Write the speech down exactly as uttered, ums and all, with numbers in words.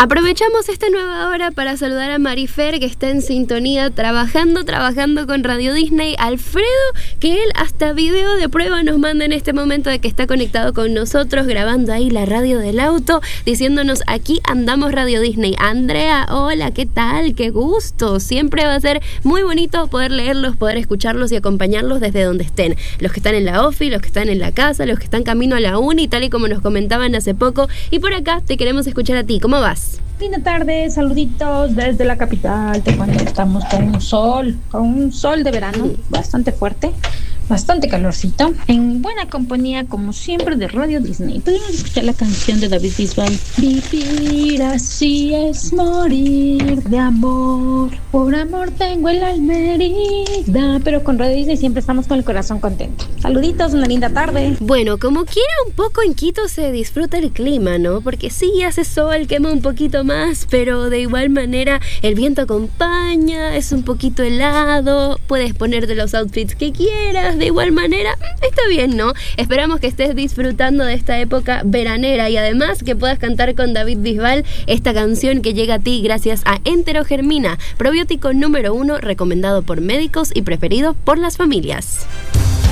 Aprovechamos esta nueva hora para saludar a Marifer, que está en sintonía, trabajando, trabajando con Radio Disney. Alfredo, que él hasta video de prueba nos manda en este momento de que está conectado con nosotros, grabando ahí la radio del auto, diciéndonos: aquí andamos Radio Disney. Andrea, hola, ¿qué tal? Qué gusto. Siempre va a ser muy bonito poder leerlos, poder escucharlos y acompañarlos desde donde estén. Los que están en la ofi, los que están en la casa, los que están camino a la uni, tal y como nos comentaban hace poco. Y por acá te queremos escuchar a ti. ¿Cómo vas? Linda tarde, saluditos desde la capital. Te cuento, estamos con un sol, con un sol de verano bastante fuerte, bastante calorcito, en buena compañía como siempre de Radio Disney. Podemos escuchar la canción de David Bisbal: vivir así es morir de amor, por amor tengo el alma herida. Pero con Radio Disney siempre estamos con el corazón contento. Saluditos, una linda tarde. Bueno, como quiera, un poco en Quito se disfruta el clima, ¿no? Porque sí, hace sol, quema un poquito más, pero de igual manera el viento acompaña, es un poquito helado, puedes ponerte los outfits que quieras. De igual manera, está bien, ¿no? Esperamos que estés disfrutando de esta época veranera y además que puedas cantar con David Bisbal esta canción que llega a ti gracias a Enterogermina, probiótico número uno recomendado por médicos y preferido por las familias.